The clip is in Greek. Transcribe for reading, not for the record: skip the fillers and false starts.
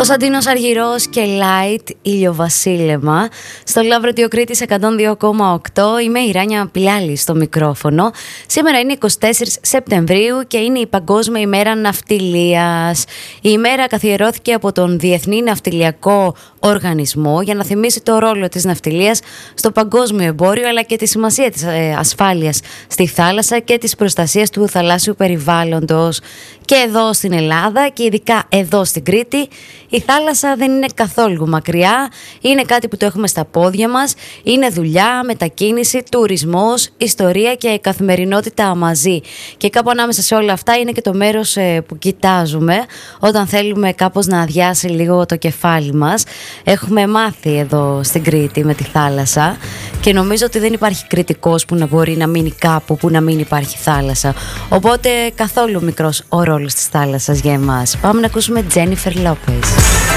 Κωνσταντίνος Αργυρός και Light, ηλιοβασίλεμα. Στο Love Radio Κρήτης 102,8. Είμαι η Ράνια Πιλάλη στο μικρόφωνο. Σήμερα είναι 24 Σεπτεμβρίου και είναι η Παγκόσμια ημέρα ναυτιλίας. Η ημέρα καθιερώθηκε από τον Διεθνή Ναυτιλιακό Οργανισμό για να θυμίσει το ρόλο της ναυτιλίας στο παγκόσμιο εμπόριο, αλλά και τη σημασία της ασφάλειας στη θάλασσα και της προστασίας του θαλάσσιου περιβάλλοντος. Και εδώ στην Ελλάδα και ειδικά εδώ στην Κρήτη, η θάλασσα δεν είναι καθόλου μακριά, είναι κάτι που το έχουμε στα πόδια μας, είναι δουλειά, μετακίνηση, τουρισμός, ιστορία και καθημερινότητα μαζί. Και κάπου ανάμεσα σε όλα αυτά είναι και το μέρος που κοιτάζουμε όταν θέλουμε κάπως να αδειάσει λίγο το κεφάλι μας. Έχουμε μάθει εδώ στην Κρήτη με τη θάλασσα και νομίζω ότι δεν υπάρχει κριτικός που να μπορεί να μείνει κάπου που να μην υπάρχει θάλασσα. Οπότε καθόλου μικρός ο ρόλος της θάλασσας για εμάς. Πάμε να ακούσουμε Jennifer Lopez.